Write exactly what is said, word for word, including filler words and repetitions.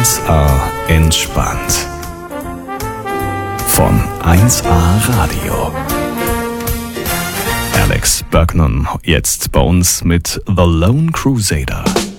eins A entspannt. Von eins A Radio. Alex Bergman jetzt bei uns mit The Lone Crusader.